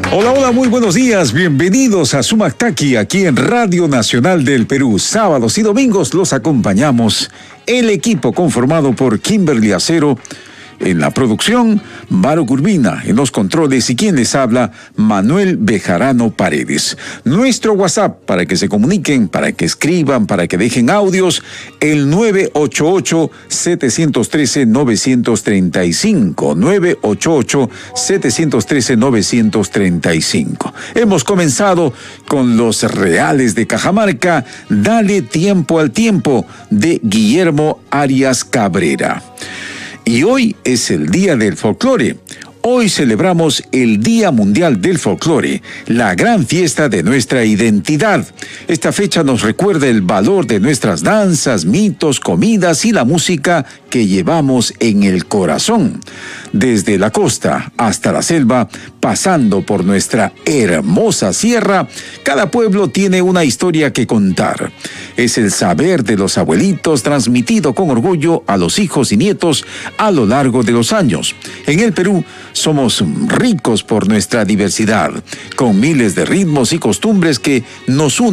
Hola, hola, muy buenos días. Bienvenidos a Sumactaqui, aquí en Radio Nacional del Perú. Sábados y domingos los acompañamos el equipo conformado por Kimberly Acero en la producción, Baruch Urbina en los controles y quien les habla, Manuel Bejarano Paredes. Nuestro WhatsApp para que se comuniquen, para que escriban, para que dejen audios, el 988-713-935, 988-713-935. Hemos comenzado con los Reales de Cajamarca, Dale tiempo al tiempo, de Guillermo Arias Cabrera. Y hoy es el Día del Folclore. Hoy celebramos el Día Mundial del Folclore, la gran fiesta de nuestra identidad. Esta fecha nos recuerda el valor de nuestras danzas, mitos, comidas y la música que llevamos en el corazón. Desde la costa hasta la selva, pasando por nuestra hermosa sierra, cada pueblo tiene una historia que contar. Es el saber de los abuelitos transmitido con orgullo a los hijos y nietos a lo largo de los años. En el Perú somos ricos por nuestra diversidad, con miles de ritmos y costumbres que nos unen